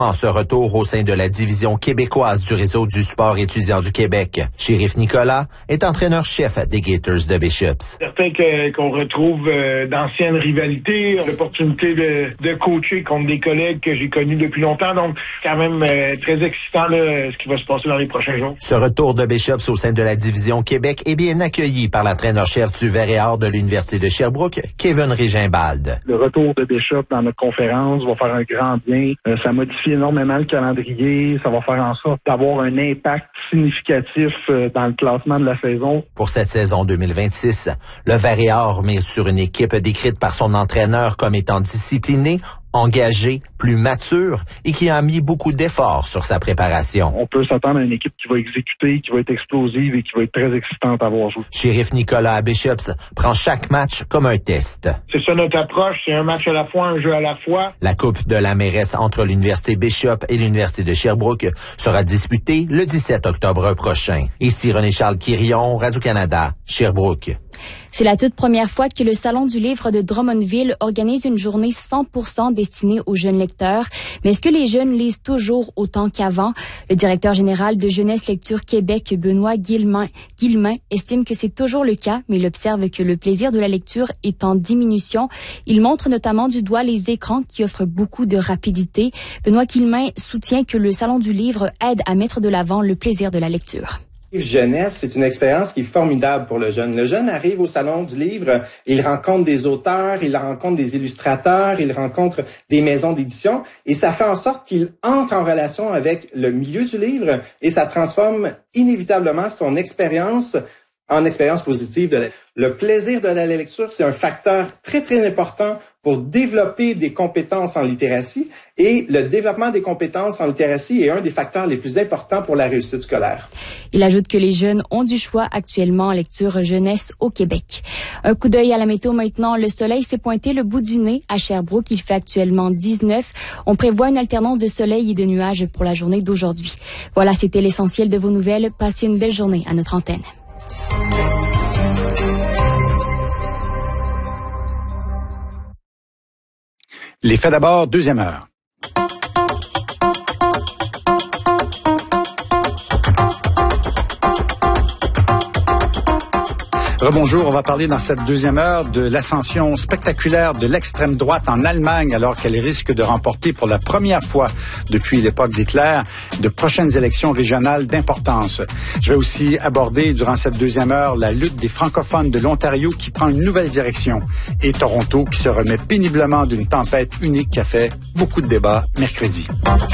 En ce retour au sein de la division québécoise du réseau du sport étudiant du Québec, Shérif Nicolas est entraîneur-chef des Gators de Bishops. Certain qu'on retrouve d'anciennes rivalités, l'opportunité de coacher contre des collègues que j'ai connus depuis longtemps, donc quand même très excitant là, ce qui va se passer dans les prochains jours. Ce retour de Bishops au sein de la division Québec est bien accueilli par l'entraîneur-chef du Vert et Or de l'Université de Sherbrooke, Kevin Régimbald. Le retour de Bishop dans notre conférence va faire un grand bien. Ça modifie énormément le calendrier. Ça va faire en sorte d'avoir un impact significatif dans le classement de la saison. Pour cette saison 2026, le Vert et Or mise sur une équipe décrite par son entraîneur comme étant disciplinée, engagée, plus mature et qui a mis beaucoup d'efforts sur sa préparation. On peut s'attendre à une équipe qui va exécuter, qui va être explosive et qui va être très excitante à voir jouer. Shérif Nicolas à Bishops prend chaque match comme un test. C'est ça notre approche, c'est un match à la fois, un jeu à la fois. La Coupe de la mairesse entre l'Université Bishop et l'Université de Sherbrooke sera disputée le 17 octobre prochain. Ici René-Charles Quirion, Radio-Canada, Sherbrooke. C'est la toute première fois que le Salon du livre de Drummondville organise une journée 100% destinée aux jeunes lecteurs. Mais est-ce que les jeunes lisent toujours autant qu'avant? Le directeur général de Jeunesse Lecture Québec, Benoît Guilmain, estime que c'est toujours le cas, mais il observe que le plaisir de la lecture est en diminution. Il montre notamment du doigt les écrans qui offrent beaucoup de rapidité. Benoît Guilmain soutient que le Salon du livre aide à mettre de l'avant le plaisir de la lecture. Jeunesse, c'est une expérience qui est formidable pour le jeune. Le jeune arrive au Salon du livre, il rencontre des auteurs, il rencontre des illustrateurs, il rencontre des maisons d'édition et ça fait en sorte qu'il entre en relation avec le milieu du livre et ça transforme inévitablement son expérience en expérience positive. Le plaisir de la lecture, c'est un facteur très, très important pour développer des compétences en littératie et le développement des compétences en littératie est un des facteurs les plus importants pour la réussite scolaire. Il ajoute que les jeunes ont du choix actuellement en lecture jeunesse au Québec. Un coup d'œil à la météo maintenant. Le soleil s'est pointé le bout du nez à Sherbrooke. Il fait actuellement 19. On prévoit une alternance de soleil et de nuages pour la journée d'aujourd'hui. Voilà, c'était l'essentiel de vos nouvelles. Passez une belle journée à notre antenne. Les faits d'abord, deuxième heure. Rebonjour, on va parler dans cette deuxième heure de l'ascension spectaculaire de l'extrême droite en Allemagne alors qu'elle risque de remporter pour la première fois depuis l'époque d'Hitler de prochaines élections régionales d'importance. Je vais aussi aborder durant cette deuxième heure la lutte des francophones de l'Ontario qui prend une nouvelle direction et Toronto qui se remet péniblement d'une tempête unique qui a fait beaucoup de débats mercredi.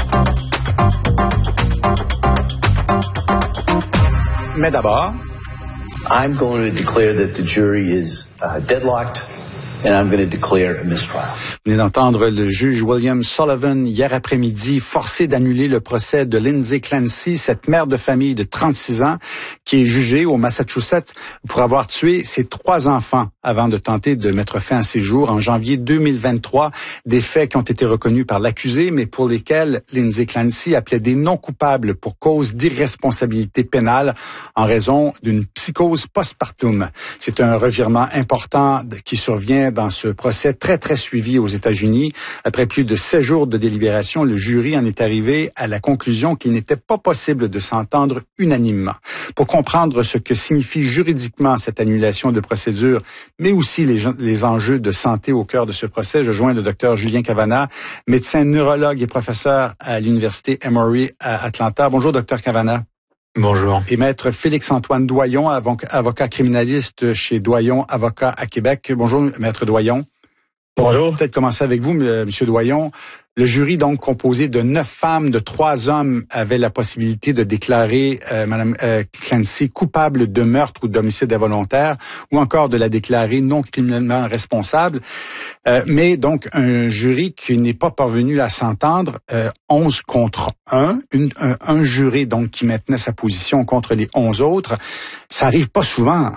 Mais d'abord, I'm going to declare that the jury is deadlocked, and I'm going to declare a mistrial. Vous venez d'entendre le juge William Sullivan hier après-midi forcé d'annuler le procès de Lindsay Clancy, cette mère de famille de 36 ans qui est jugée au Massachusetts pour avoir tué ses 3 enfants avant de tenter de mettre fin à ses jours en janvier 2023. Des faits qui ont été reconnus par l'accusé, mais pour lesquels Lindsay Clancy a plaidé non coupable pour cause d'irresponsabilité pénale en raison d'une psychose postpartum. C'est un revirement important qui survient dans ce procès très, très suivi aux États-Unis. Après plus de 16 jours de délibération, le jury en est arrivé à la conclusion qu'il n'était pas possible de s'entendre unanimement. Pour comprendre ce que signifie juridiquement cette annulation de procédure, mais aussi les enjeux de santé au cœur de ce procès, je joins le docteur Julien Cavanagh, médecin neurologue et professeur à l'Université Emory à Atlanta. Bonjour, docteur Cavanagh. Bonjour. Et maître Félix-Antoine Doyon, avocat criminaliste chez Doyon Avocats à Québec. Bonjour, maître Doyon. Bonjour. Peut-être commencer avec vous, monsieur Doyon. Le jury, donc, composé de 9 femmes, de 3 hommes, avait la possibilité de déclarer Mme Clancy coupable de meurtre ou d'homicide involontaire, ou encore de la déclarer non criminellement responsable. Mais donc, un jury qui n'est pas parvenu à s'entendre, 11 contre 1, un juré donc qui maintenait sa position contre les 11 autres, ça arrive pas souvent.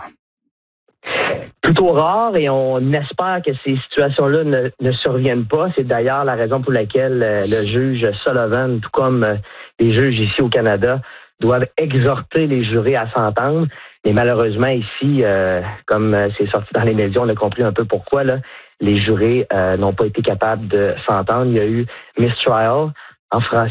Plutôt rare et on espère que ces situations-là ne surviennent pas. C'est d'ailleurs la raison pour laquelle le juge Sullivan, tout comme les juges ici au Canada, doivent exhorter les jurés à s'entendre. Mais malheureusement ici, comme c'est sorti dans les médias, on a compris un peu pourquoi, là, les jurés n'ont pas été capables de s'entendre. Il y a eu mistrial en français.